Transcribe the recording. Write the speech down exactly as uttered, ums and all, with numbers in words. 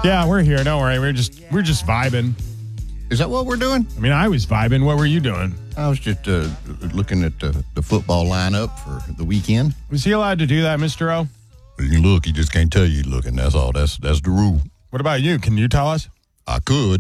Yeah, we're here. Don't worry. We're just we're just vibing. Is that what we're doing? I mean, I was vibing. What were you doing? I was just uh, looking at the, the football lineup for the weekend. Was he allowed to do that, Mister O? You look, he just can't tell you looking. That's all. That's that's the rule. What about you? Can you tell us? I could.